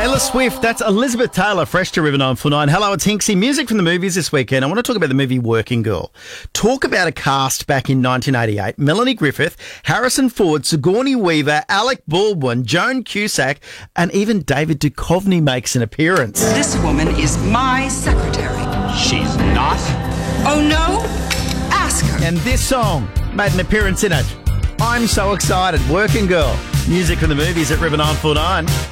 Taylor Swift, that's Elizabeth Taylor, fresh to River 949. Hello, it's Hinksy. Music from the movies this weekend. I want to talk about the movie Working Girl. Talk about a cast back in 1988. Melanie Griffith, Harrison Ford, Sigourney Weaver, Alec Baldwin, Joan Cusack, and even David Duchovny makes an appearance. This woman is my secretary. She's not. Oh, no? Ask her. And this song made an appearance in it. I'm so excited. Working Girl. Music from the movies at River 949.